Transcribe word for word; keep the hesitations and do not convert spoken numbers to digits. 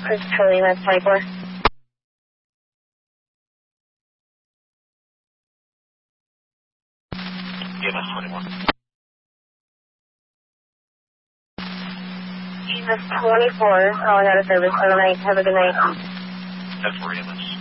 This is Charlie, that's twenty-four. Yeah, that's twenty-one. Jesus, twenty-four, calling out of service. Have a night. Have a good night. That's for E M S.